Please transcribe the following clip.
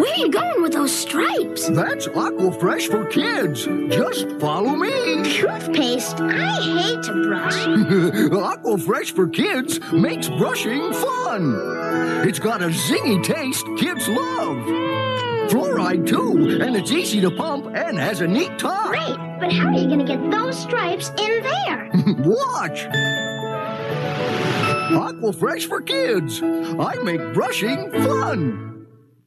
Where are you going with those stripes? That's Aquafresh for kids. Just follow me. Toothpaste? I hate to brush. Aquafresh for kids makes brushing fun. It's got a zingy taste kids love. Fluoride, too, and it's easy to pump and has a neat top. Great, but how are you going to get those stripes in there? Watch. Aquafresh for kids. I make brushing fun.